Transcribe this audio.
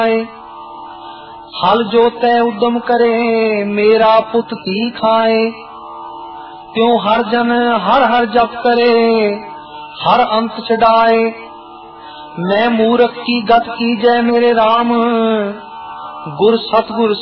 हल जोते उद्यम करे मेरा पुत की खाए। त्यों हर जन हर हर जप करे हर अंत छड़ाए। मैं मूर्ख की गत की जय मेरे राम गुर सतगुर